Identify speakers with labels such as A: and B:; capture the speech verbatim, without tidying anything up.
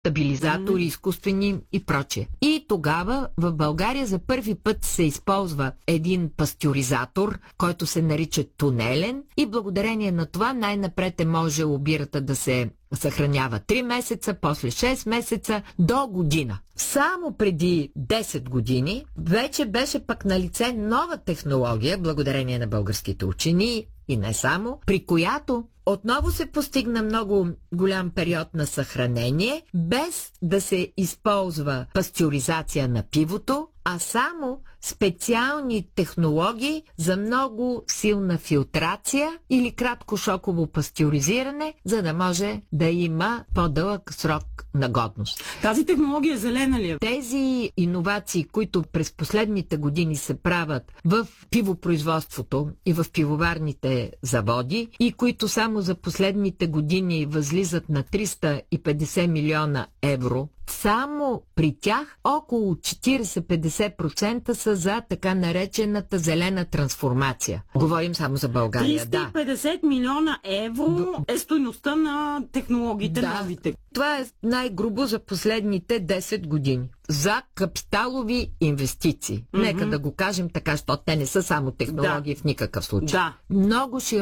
A: стабилизатори, mm-hmm. изкуствени и прочее. И тогава в България за първи път се използва един пастюризатор, който се нарича тунелен, и благодарение на това най-напред е може бирата да се съхранява три месеца, после шест месеца, до година. Само преди десет години вече беше пък на лице нова технология, благодарение на българските учени и не само, при която отново се постигна много голям период на съхранение, без да се използва пастюризация на пивото, а само специални технологии за много силна филтрация или краткошоково пастюризиране, за да може да има по-дълъг срок на годност.
B: Тази технология е зелена ли е?
A: Тези иновации, които през последните години се правят в пивопроизводството и в пивоварните заводи и които само за последните години възлизат на триста и петдесет милиона евро, само при тях около четирийсет до петдесет процента са за така наречената зелена трансформация. Говорим само за България.
B: триста и петдесет милиона евро е стойността на технологиите
A: да.
B: новите.
A: Това е най-грубо за последните десет години. За капиталови инвестиции. Mm-hmm. Нека да го кажем така, защото те не са само технологии да. В никакъв случай.
B: Да.
A: Много широко